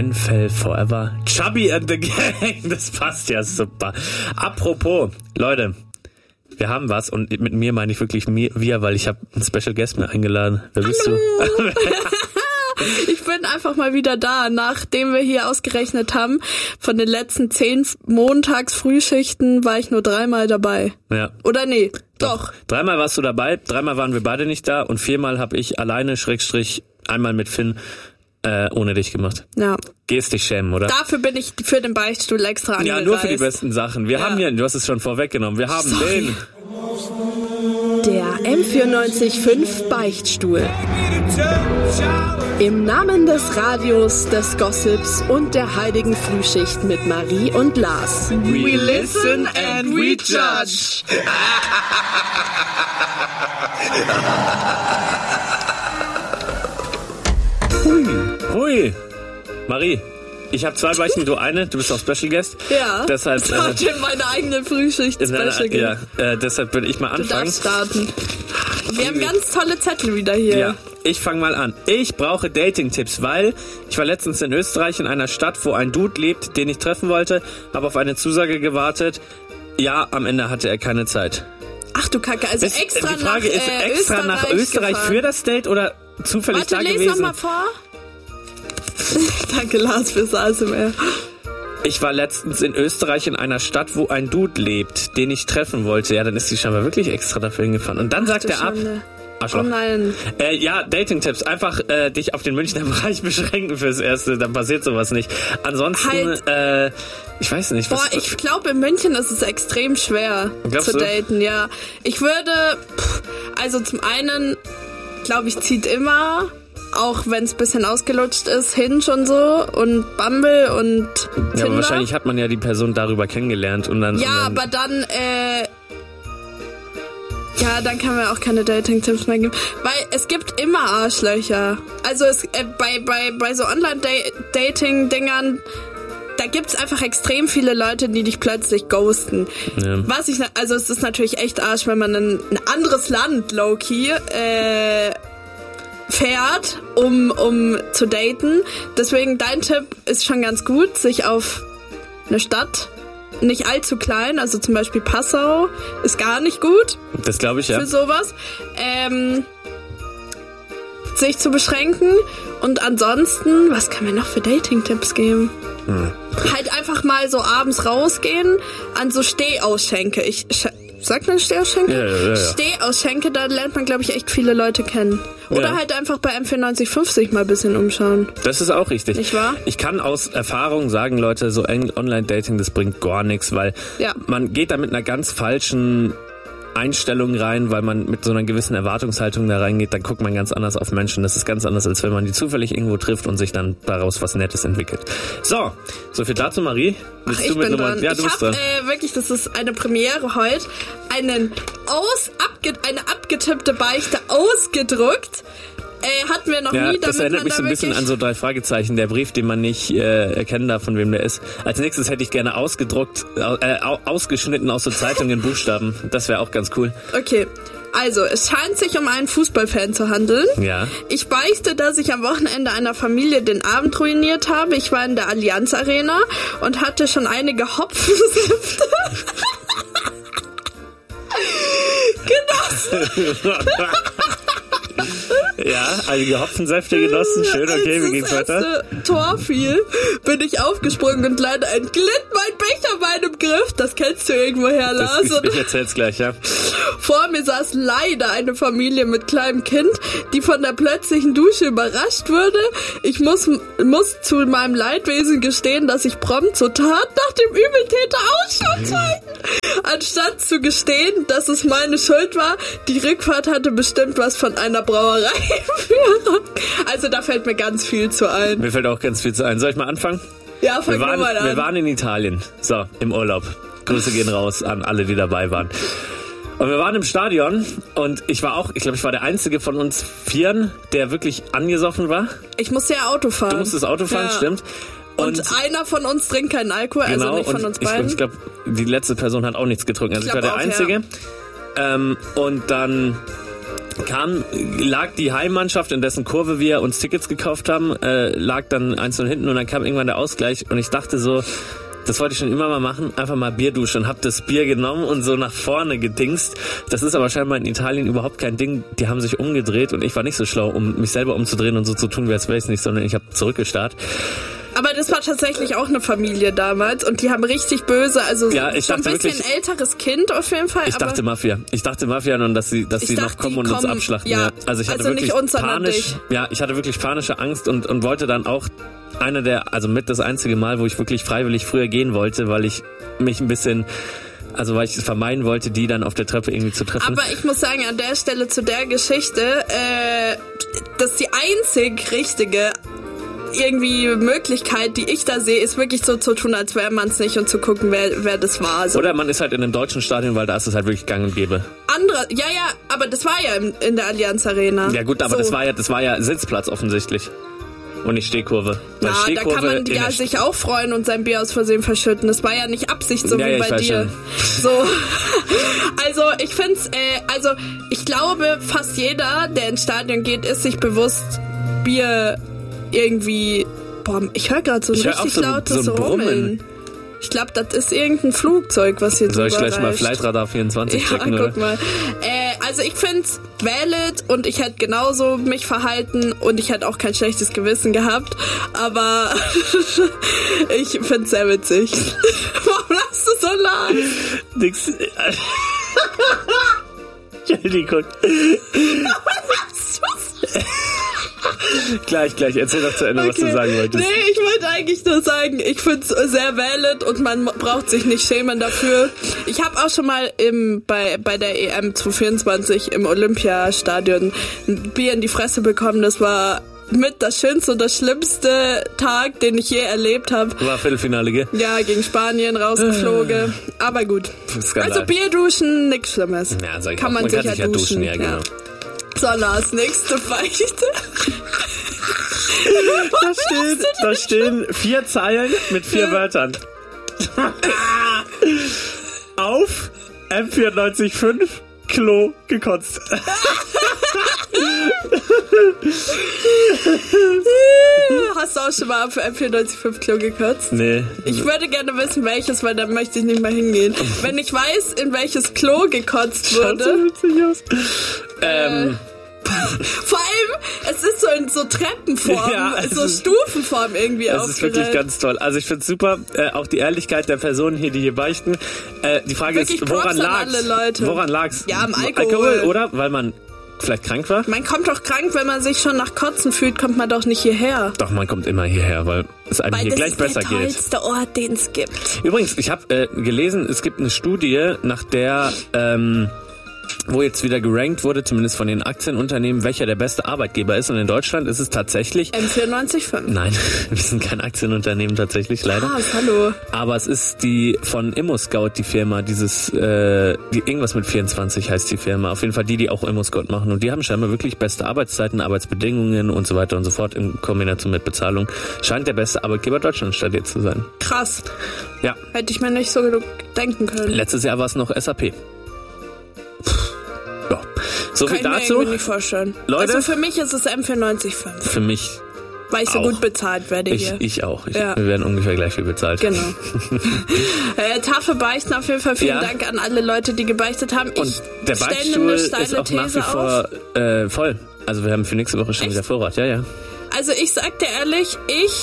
Fell forever. Chubby and the Gang. Das passt ja super. Apropos, Leute, wir haben was und mit mir meine ich wirklich wir, weil ich habe einen Special Guest mir eingeladen. Wer bist du? Ich bin einfach mal wieder da, nachdem wir hier ausgerechnet haben, von den letzten 10 Montags-Frühschichten war ich nur 3-mal dabei. Ja. Oder nee, doch. 3-mal warst du dabei, 3-mal waren wir beide nicht da und 4-mal habe ich alleine, einmal mit Finn, ohne dich gemacht. Ja. Gehst dich schämen, oder? Dafür bin ich für den Beichtstuhl extra angereist. Ja, nur für die besten Sachen. Wir haben hier, du hast es schon vorweggenommen, wir haben den... Der M94.5 Beichtstuhl. Im Namen des Radios, des Gossips und der heiligen Frühschicht mit Marie und Lars. We listen and we judge. Hui. Marie, ich habe 2 Beichten, du eine, du bist auch Special Guest. Ja, deshalb, ich hatte meine eigene Frühschicht-Special Guest. Ja, deshalb würde ich mal anfangen. Du darfst starten. Wir haben ganz tolle Zettel wieder hier. Ja, ich fange mal an. Ich brauche Dating-Tipps, weil ich war letztens in Österreich in einer Stadt, wo ein Dude lebt, den ich treffen wollte, habe auf eine Zusage gewartet. Ja, am Ende hatte er keine Zeit. Ach du Kacke, also extra die Frage ist extra nach Österreich gefahren. für das Date oder zufällig Warte, da gewesen? Warte, les nochmal vor. Danke, Lars, fürs ASMR. Ich war letztens in Österreich in einer Stadt, wo ein Dude lebt, den ich treffen wollte. Ja, dann ist die scheinbar wirklich extra dafür hingefahren. Und dann sagt er ab... Arschloch. Oh nein. Ja, Dating-Tipps. Einfach dich auf den Münchner Bereich beschränken fürs Erste. Dann passiert sowas nicht. Ansonsten, ich weiß nicht. Boah, ich glaube, in München ist es extrem schwer zu daten, ja. Ich würde, also zum einen, glaube ich, zieht immer... Auch wenn es ein bisschen ausgelutscht ist, Hinge und so und Bumble und Tinder. Ja, aber wahrscheinlich hat man ja die Person darüber kennengelernt und dann... Ja, aber dann, ja, dann kann man auch keine Dating-Tipps mehr geben. Weil es gibt immer Arschlöcher. Also bei so Online-Dating-Dingern, da gibt's einfach extrem viele Leute, die dich plötzlich ghosten. Ja. Also es ist natürlich echt Arsch, wenn man in ein anderes Land, low-key, fährt, um zu daten. Deswegen dein Tipp ist schon ganz gut, sich auf eine Stadt, nicht allzu klein, also zum Beispiel Passau, ist gar nicht gut. Das glaube ich, ja. Für sowas. Sich zu beschränken. Und ansonsten, was kann mir noch für Dating-Tipps geben? Halt einfach mal so abends rausgehen an so Stehausschenke. Sagt man Stehausschenke? Ja. Stehausschenke, da lernt man, glaube ich, echt viele Leute kennen. Oder halt einfach bei M94.5 sich mal ein bisschen umschauen. Das ist auch richtig. Nicht wahr? Ich kann aus Erfahrung sagen, Leute, so Online-Dating, das bringt gar nichts, weil man geht da mit einer ganz falschen Einstellung rein, weil man mit so einer gewissen Erwartungshaltung da reingeht, dann guckt man ganz anders auf Menschen. Das ist ganz anders, als wenn man die zufällig irgendwo trifft und sich dann daraus was Nettes entwickelt. So viel dazu, Marie. Ich bin dran. Ja, ich habe wirklich, das ist eine Premiere heute, eine abgetippte Beichte ausgedruckt. Hatten wir noch nie, damit das erinnert mich so ein bisschen an so 3 Fragezeichen, der Brief, den man nicht erkennen darf, von wem der ist. Als nächstes hätte ich gerne ausgeschnitten aus so Zeitungen Buchstaben. Das wäre auch ganz cool. Okay, also es scheint sich um einen Fußballfan zu handeln. Ja. Ich beichte, dass ich am Wochenende einer Familie den Abend ruiniert habe. Ich war in der Allianz Arena und hatte schon einige Hopfensäfte genossen. Ja, einige Hopfensäfte genossen. Schön, okay, wie ging's weiter? Tor fiel, bin ich aufgesprungen und leider entglitt mein Becher meinem Griff. Das kennst du irgendwoher, Lars. Ich erzähl's gleich, ja. Vor mir saß leider eine Familie mit kleinem Kind, die von der plötzlichen Dusche überrascht wurde. Ich muss zu meinem Leidwesen gestehen, dass ich prompt so tat, nach dem Übeltäter Ausschau zeigten. Anstatt zu gestehen, dass es meine Schuld war, die Rückfahrt hatte bestimmt was von einer Brauerei. Also da fällt mir ganz viel zu ein. Mir fällt auch ganz viel zu ein. Soll ich mal anfangen? Ja, fang mal an. Wir waren in Italien. So, im Urlaub. Grüße gehen raus an alle, die dabei waren. Und wir waren im Stadion und ich glaube, ich war der Einzige von uns 4, der wirklich angesoffen war. Ich musste ja Auto fahren. Du musstest Auto fahren, stimmt. Und einer von uns trinkt keinen Alkohol, also nicht von uns beiden. Ich glaube, die letzte Person hat auch nichts getrunken. Also ich war der Einzige. Ja. Und dann lag die Heimmannschaft, in dessen Kurve wir uns Tickets gekauft haben, lag dann 1-0 hinten und dann kam irgendwann der Ausgleich und ich dachte so, das wollte ich schon immer mal machen, einfach mal Bierdusche und hab das Bier genommen und so nach vorne gedingst. Das ist aber scheinbar in Italien überhaupt kein Ding. Die haben sich umgedreht und ich war nicht so schlau, um mich selber umzudrehen und so zu tun, als wäre ich nicht, sondern ich habe zurückgestarrt. Aber das war tatsächlich auch eine Familie damals und die haben richtig böse, also ja, ich schon ein bisschen älteres Kind auf jeden Fall. Ich dachte Mafia und dass sie noch kommen und uns abschlachten. Ja. Also ich hatte wirklich ich hatte wirklich panische Angst und wollte dann auch mit das einzige Mal, wo ich wirklich freiwillig früher gehen wollte, weil ich mich ein bisschen, weil ich es vermeiden wollte, die dann auf der Treppe irgendwie zu treffen. Aber ich muss sagen, an der Stelle zu der Geschichte, das ist die einzig richtige irgendwie Möglichkeit, die ich da sehe, ist wirklich so zu tun, als wäre man es nicht und zu gucken, wer das war. So. Oder man ist halt in einem deutschen Stadion, weil da ist es halt wirklich gang und gäbe. Aber das war ja in der Allianz Arena. Ja gut, aber so. das war ja Sitzplatz offensichtlich. Und nicht Stehkurve. Ja, da kann man sich auch freuen und sein Bier aus Versehen verschütten. Das war ja nicht Absicht, so wie bei dir. So. Also ich find's, ich glaube, fast jeder, der ins Stadion geht, ist sich bewusst, Bier irgendwie, ich höre gerade so ein richtig lautes Rummeln. Ich glaube, das ist irgendein Flugzeug, was hier drüber reicht. Soll ich gleich mal Flightradar 24 checken, oder? Guck mal. Also ich find's valid und ich hätte genauso mich verhalten und ich hätte auch kein schlechtes Gewissen gehabt, aber ich find's sehr witzig. Warum lachst du so laut? Nix. Entschuldigung. Gleich, erzähl doch zu Ende, was du sagen wolltest. Nee, ich wollte eigentlich nur sagen, ich find's sehr valid und man braucht sich nicht schämen dafür. Ich habe auch schon mal bei der EM 2024 im Olympiastadion ein Bier in die Fresse bekommen. Das war mit das schönste und das schlimmste Tag, den ich je erlebt habe. War Viertelfinale, gell? Ja, gegen Spanien rausgeflogen. Aber gut. Skandal. Also Bier duschen, nichts Schlimmes. Ja, kann man sich ja duschen. Ja, genau. So, Lars, nächste Beichte. Da stehen 4 Zeilen mit 4 Wörtern. Auf M94.5 Klo gekotzt. Hast du auch schon mal auf M94.5 Klo gekotzt? Nee. Ich würde gerne wissen, welches, weil dann möchte ich nicht mehr hingehen. Wenn ich weiß, in welches Klo gekotzt wurde. Schaut so witzig aus. Vor allem, es ist so in so Treppenform, so Stufenform irgendwie aufgereiht. Das ist wirklich ganz toll. Also ich finde es super, auch die Ehrlichkeit der Personen hier, die hier beichten. Die Frage wirklich ist, woran lag's? Woran lag's? Ja, am Alkohol. Oder? Weil man vielleicht krank war? Man kommt doch krank, wenn man sich schon nach Kotzen fühlt, kommt man doch nicht hierher. Doch, man kommt immer hierher, weil es einem hier gleich besser geht. Das ist der tollste Ort, den es gibt. Übrigens, ich habe gelesen, es gibt eine Studie, nach der wo jetzt wieder gerankt wurde, zumindest von den Aktienunternehmen, welcher der beste Arbeitgeber ist. Und in Deutschland ist es tatsächlich M94.5. Nein, wir sind kein Aktienunternehmen tatsächlich, leider. Hallo. Aber es ist die von ImmoScout, die Firma, die irgendwas mit 24 heißt die Firma. Auf jeden Fall die auch ImmoScout machen. Und die haben scheinbar wirklich beste Arbeitszeiten, Arbeitsbedingungen und so weiter und so fort in Kombination mit Bezahlung. Scheint der beste Arbeitgeber Deutschlands statt jetzt zu sein. Krass. Ja. Hätte ich mir nicht so genug denken können. Letztes Jahr war es noch SAP. Ja. So viel dazu. Kann ich mir irgendwie nicht vorstellen. Leute, also für mich ist es M94.5. Für mich weil ich so gut bezahlt werde hier. Ich auch. Wir werden ungefähr gleich viel bezahlt. Genau. Tafel beichten auf jeden Fall. Vielen Dank an alle Leute, die gebeichtet haben. Und der Beichtstuhl ist auch nach wie vor voll. Also wir haben für nächste Woche schon wieder Vorrat. Ja. Also ich sag dir ehrlich,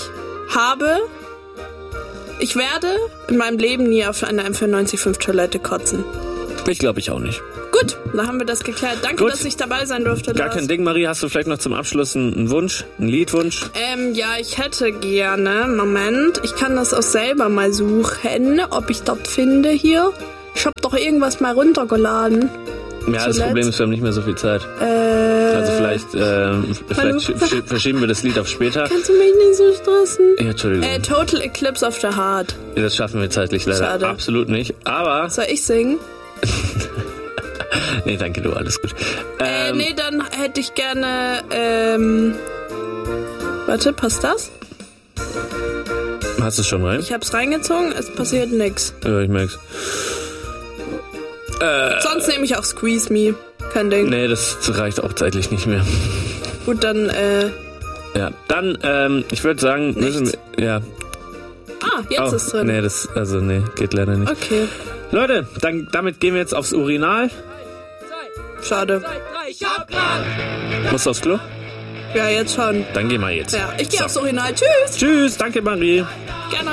ich werde in meinem Leben nie auf einer M94.5 Toilette kotzen. Ich glaube ich auch nicht. Gut, dann haben wir das geklärt. Danke, dass ich dabei sein durfte. Gar kein Ding, Marie. Hast du vielleicht noch zum Abschluss einen Wunsch, einen Liedwunsch? Ja, ich hätte gerne, Moment, ich kann das auch selber mal suchen, ob ich dort finde hier. Ich hab doch irgendwas mal runtergeladen. Ja, das Problem ist, wir haben nicht mehr so viel Zeit. Also vielleicht verschieben wir das Lied auf später. Kannst du mich nicht so stressen? Ja, Entschuldigung. Total Eclipse of the Heart. Ja, das schaffen wir zeitlich leider absolut nicht. Aber... Soll ich singen? Nee, danke, du, alles gut. Nee, dann hätte ich gerne, warte, passt das? Hast du es schon rein? Ich hab's reingezogen, es passiert nix. Ja, ich merk's. Sonst nehme ich auch Squeeze Me. Kein Ding. Nee, das reicht auch zeitlich nicht mehr. Gut, dann, Ja, dann, ich würde sagen, müssen wir, ja. Jetzt ist drin. Nee, geht leider nicht. Okay. Leute, damit gehen wir jetzt aufs Urinal. Schade. Musst du aufs Klo? Ja, jetzt schon. Dann gehen wir jetzt. Ja, ich gehe aufs Urinal. Tschüss. Tschüss, danke Marie. Gerne.